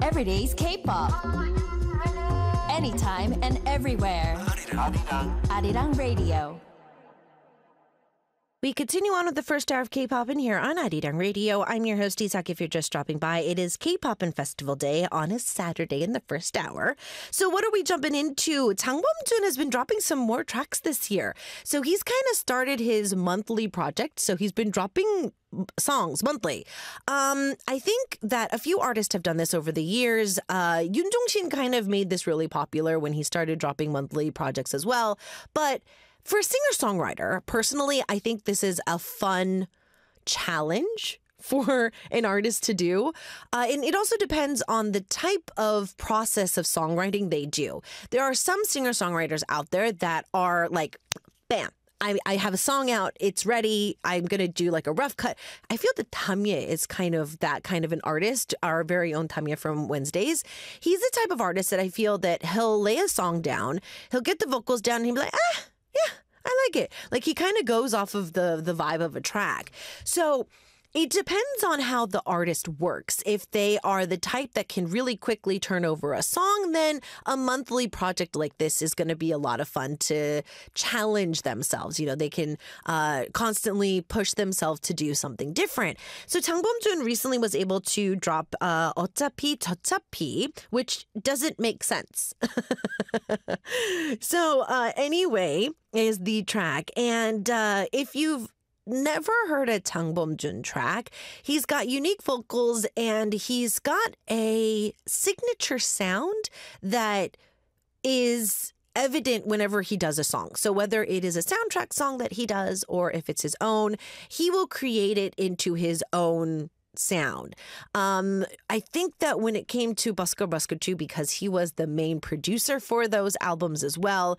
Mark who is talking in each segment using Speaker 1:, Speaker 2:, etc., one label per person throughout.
Speaker 1: Everyday's K-pop. Anytime and everywhere. Arirang Radio.
Speaker 2: We continue on with the first hour of K-pop in here on Arirang Radio. I'm your host, Isak. If you're just dropping by, it is K-pop and Festival Day on a Saturday in the first hour. So what are we jumping into? Jang Bum-jun has been dropping some more tracks this year. So he's kind of started his monthly project. So he's been dropping songs monthly. I think that a few artists have done this over the years. Yoon Jong-shin kind of made this really popular when he started dropping monthly projects as well. But for a singer-songwriter, personally, I think this is a fun challenge for an artist to do. And it also depends on the type of process of songwriting they do. There are some singer-songwriters out there that are like, bam, I have a song out, it's ready, I'm going to do like a rough cut. I feel that Tamye is kind of that kind of an artist, our very own Tamye from Wednesdays. He's the type of artist that I feel that he'll lay a song down, he'll get the vocals down, and he'll be like, yeah, I like it. Like he kind of goes off of the vibe of a track. So it depends on how the artist works. If they are the type that can really quickly turn over a song, then a monthly project like this is going to be a lot of fun to challenge themselves. You know, they can constantly push themselves to do something different. So Jang Bum-jun recently was able to drop 어차피 저차피, which doesn't make sense. So anyway, is the track. And if you've never heard a Jang Bum-jun track, he's got unique vocals and he's got a signature sound that is evident whenever he does a song. So whether it is a soundtrack song that he does or if it's his own, he will create it into his own sound. I think that when it came to Busker Busker 2, because he was the main producer for those albums as well,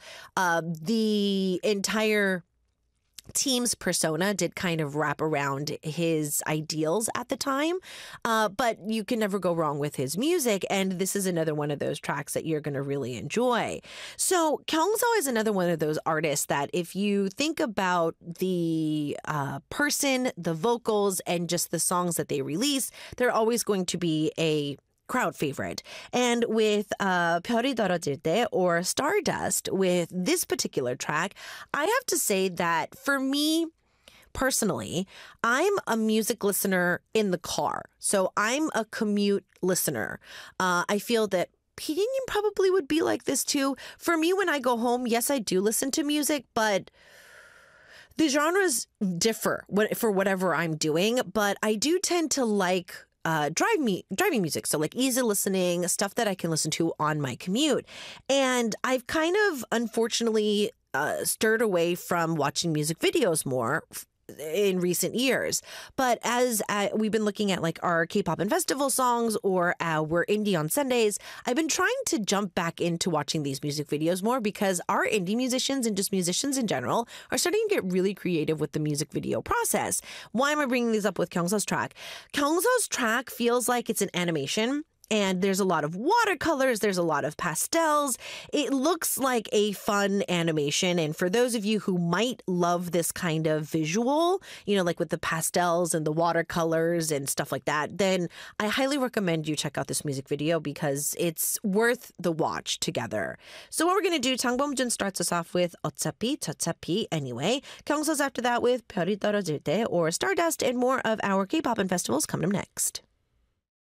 Speaker 2: the entire team's persona did kind of wrap around his ideals at the time, but you can never go wrong with his music, and this is another one of those tracks that you're going to really enjoy. So Kyungso is another one of those artists that if you think about the person, the vocals, and just the songs that they release, they're always going to be a crowd favorite. And with 별이 떨어질 때 or Stardust, with this particular track, I have to say that for me personally, I'm a music listener in the car. So I'm a commute listener. I feel that Pidin probably would be like this too. For me, when I go home, yes, I do listen to music, but the genres differ for whatever I'm doing. But I do tend to like driving music. So like easy listening, stuff that I can listen to on my commute. And I've kind of unfortunately stirred away from watching music videos more in recent years. But as we've been looking at like our K-pop and festival songs or our indie on Sundays, I've been trying to jump back into watching these music videos more because our indie musicians and just musicians in general are starting to get really creative with the music video process. Why am I bringing these up with Kyungso's track? Kyungso's track feels like it's an animation. And there's a lot of watercolors, there's a lot of pastels. It looks like a fun animation. And for those of you who might love this kind of visual, you know, like with the pastels and the watercolors and stuff like that, then I highly recommend you check out this music video because it's worth the watch together. So what we're going to do, Jang Bum-jun starts us off with 어차피 저차피 anyway. Kyungso's after that with 별이 떨어질 때 or Stardust, and more of our K-pop and festivals coming up next.